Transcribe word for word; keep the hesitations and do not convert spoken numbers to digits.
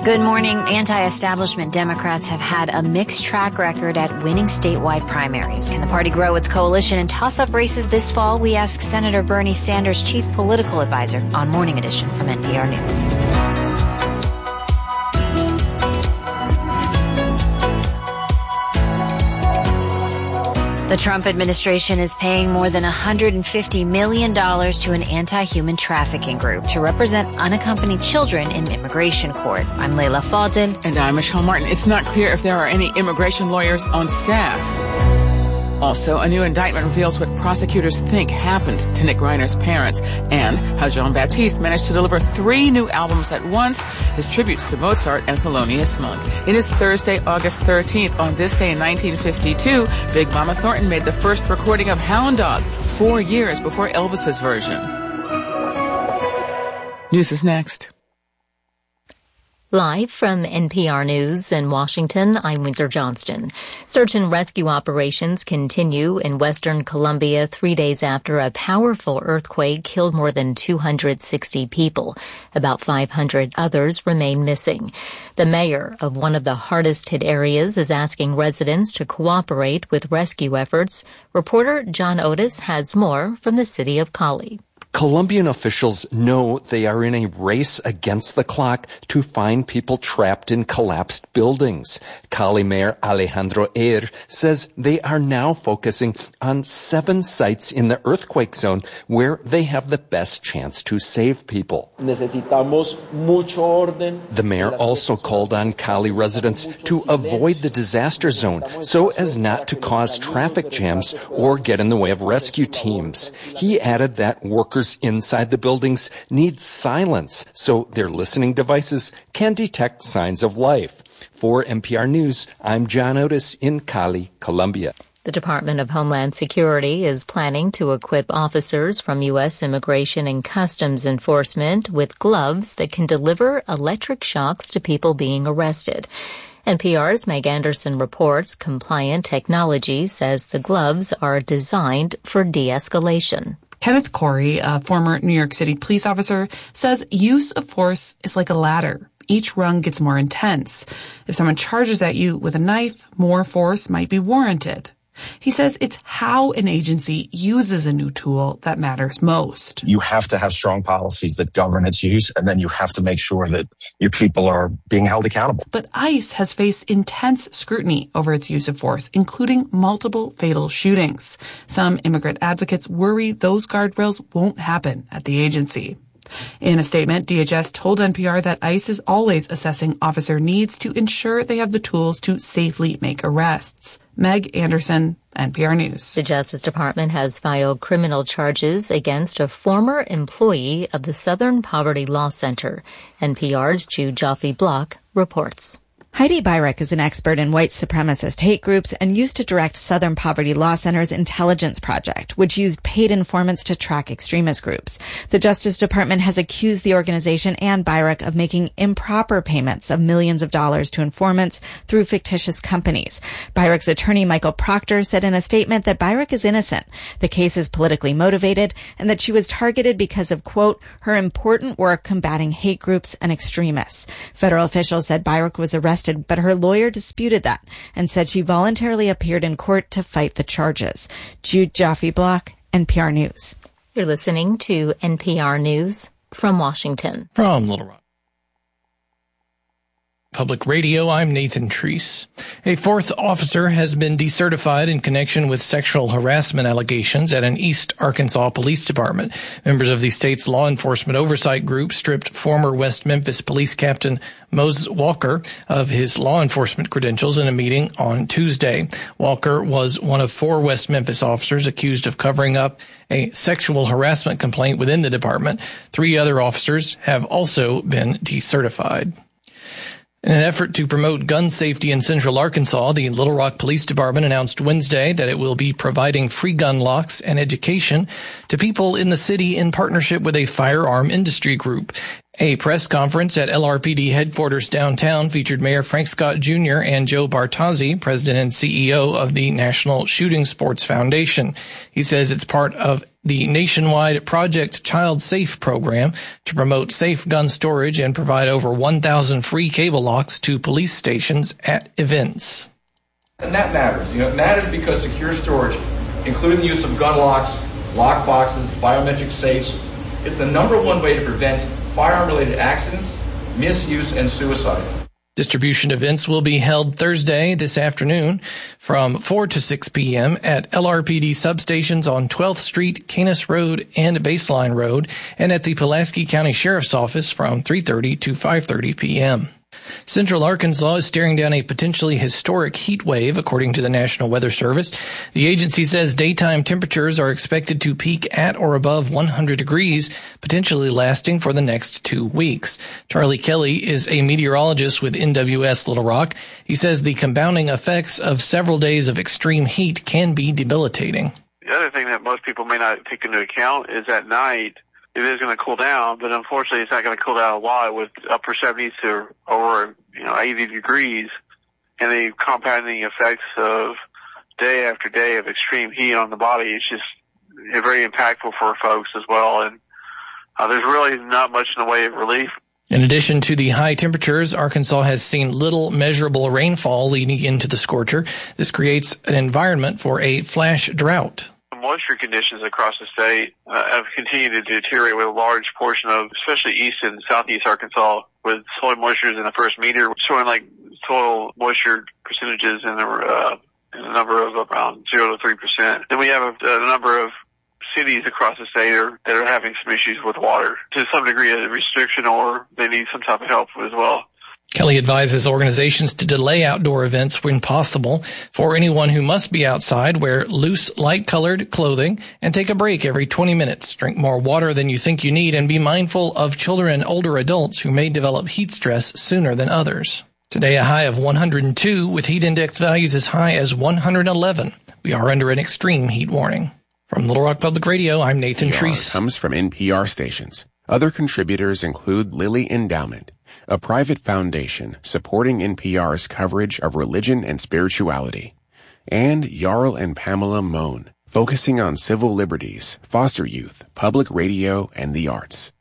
Good morning. Anti-establishment Democrats have had a mixed track record at winning statewide primaries. Can the party grow its coalition in toss-up races this fall? We ask Senator Bernie Sanders' chief political advisor on Morning Edition from N P R News. The Trump administration is paying more than one hundred fifty million dollars to an anti-human trafficking group to represent unaccompanied children in immigration court. I'm Layla Fadel. And I'm Michelle Martin. It's not clear if there are any immigration lawyers on staff. Also, a new indictment reveals what prosecutors think happened to Nick Reiner's parents and how Jean Baptiste managed to deliver three new albums at once, his tributes to Mozart and Thelonious Monk. It is Thursday, August thirteenth. On this day in nineteen fifty-two, Big Mama Thornton made the first recording of Hound Dog, four years before Elvis's version. News is next. Live from N P R News in Washington, I'm Windsor Johnston. Search and rescue operations continue in western Colombia three days after a powerful earthquake killed more than two hundred sixty people. About five hundred others remain missing. The mayor of one of the hardest hit areas is asking residents to cooperate with rescue efforts. Reporter John Otis has more from the city of Cali. Colombian officials know they are in a race against the clock to find people trapped in collapsed buildings. Cali Mayor Alejandro Eir says they are now focusing on seven sites in the earthquake zone where they have the best chance to save people. Necesitamos mucho orden. The mayor also called on Cali residents to avoid the disaster zone so as not to cause traffic jams or get in the way of rescue teams. He added that workers inside the buildings need silence so their listening devices can detect signs of life. For N P R News, I'm John Otis in Cali, Colombia. The Department of Homeland Security is planning to equip officers from U S Immigration and Customs Enforcement with gloves that can deliver electric shocks to people being arrested. N P R's Meg Anderson reports Compliant Technology says the gloves are designed for de-escalation. Kenneth Corey, a former New York City police officer, says use of force is like a ladder. Each rung gets more intense. If someone charges at you with a knife, more force might be warranted. He says it's how an agency uses a new tool that matters most. You have to have strong policies that govern its use, and then you have to make sure that your people are being held accountable. But ICE has faced intense scrutiny over its use of force, including multiple fatal shootings. Some immigrant advocates worry those guardrails won't happen at the agency. In a statement, D H S told N P R that ICE is always assessing officer needs to ensure they have the tools to safely make arrests. Meg Anderson, N P R News. The Justice Department has filed criminal charges against a former employee of the Southern Poverty Law Center. N P R's Jude Joffe-Block reports. Heidi Beirich is an expert in white supremacist hate groups and used to direct Southern Poverty Law Center's intelligence project, which used paid informants to track extremist groups. The Justice Department has accused the organization and Beirich of making improper payments of millions of dollars to informants through fictitious companies. Beirich's attorney, Michael Proctor, said in a statement that Beirich is innocent. The case is politically motivated and that she was targeted because of, quote, her important work combating hate groups and extremists. Federal officials said Beirich was arrested, but her lawyer disputed that and said she voluntarily appeared in court to fight the charges. Jude Joffe-Block, N P R News. You're listening to N P R News from Washington. From Little Rock Public Radio, I'm Nathan Treese. A fourth officer has been decertified in connection with sexual harassment allegations at an East Arkansas police department. Members of the state's law enforcement oversight group stripped former West Memphis police captain Moses Walker of his law enforcement credentials in a meeting on Tuesday. Walker was one of four West Memphis officers accused of covering up a sexual harassment complaint within the department. Three other officers have also been decertified. In an effort to promote gun safety in Central Arkansas, the Little Rock Police Department announced Wednesday that it will be providing free gun locks and education to people in the city in partnership with a firearm industry group. A press conference at L R P D headquarters downtown featured Mayor Frank Scott Junior and Joe Bartazzi, president and C E O of the National Shooting Sports Foundation. He says it's part of the nationwide Project Child Safe program to promote safe gun storage and provide over one thousand free cable locks to police stations at events. And that matters. You know, it matters because secure storage, including the use of gun locks, lock boxes, biometric safes, is the number one way to prevent firearm-related accidents, misuse, and suicide. Distribution events will be held Thursday this afternoon from four to six p.m. at L R P D substations on twelfth Street, Canis Road, and Baseline Road, and at the Pulaski County Sheriff's Office from three thirty to five thirty p.m. Central Arkansas is staring down a potentially historic heat wave, according to the National Weather Service. The agency says daytime temperatures are expected to peak at or above one hundred degrees, potentially lasting for the next two weeks. Charlie Kelly is a meteorologist with N W S Little Rock. He says the compounding effects of several days of extreme heat can be debilitating. The other thing that most people may not take into account is at night, it is going to cool down, but unfortunately it's not going to cool down a lot with upper seventies to over, you know, eighty degrees, and the compounding effects of day after day of extreme heat on the body is just very impactful for folks as well. And uh, there's really not much in the way of relief. In addition to the high temperatures, Arkansas has seen little measurable rainfall leading into the scorcher. This creates an environment for a flash drought. Moisture conditions across the state uh, have continued to deteriorate with a large portion of, especially east and southeast Arkansas, with soil moistures in the first meter, showing like soil moisture percentages in the, uh, in a number of around zero to three percent. Then we have a, a number of cities across the state are, that are having some issues with water to some degree of restriction, or they need some type of help as well. Kelly advises organizations to delay outdoor events when possible. For anyone who must be outside, wear loose, light-colored clothing and take a break every twenty minutes. Drink more water than you think you need and be mindful of children and older adults who may develop heat stress sooner than others. Today, a high of one hundred two with heat index values as high as one hundred eleven. We are under an extreme heat warning. From Little Rock Public Radio, I'm Nathan Treese. Comes from N P R stations. Other contributors include Lilly Endowment, a private foundation supporting N P R's coverage of religion and spirituality, and Jarl and Pamela Mohn, focusing on civil liberties, foster youth, public radio, and the arts.